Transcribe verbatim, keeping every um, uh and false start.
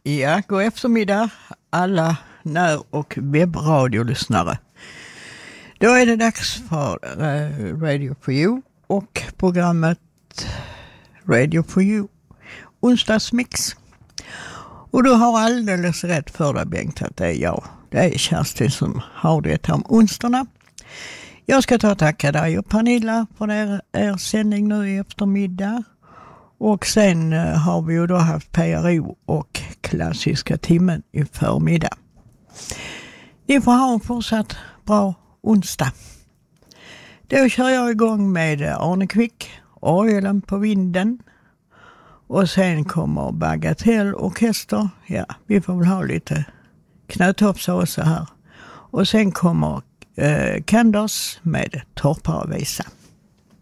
Ja, god eftermiddag alla när- och webbradiolyssnare. Då är det dags för uh, Radio for You och programmet Radio for You onsdagsmix. Och du har alldeles rätt för dig, Bengt, att det är jag. Det är Kerstin som har det om onsdagarna. Jag ska ta och tacka dig och Pernilla för er, er sändning nu i eftermiddag. Och sen uh, har vi ju då haft P R O och klassiska timmen i förmiddag. Ni får ha en fortsatt bra onsdag. Då kör jag igång med Arne Kvick, Orgelen på vinden. Och sen kommer Bagatell Orkester. Ja, vi får väl ha lite knöttoppsåsa här. Och sen kommer uh, Kanders med Torparvisa.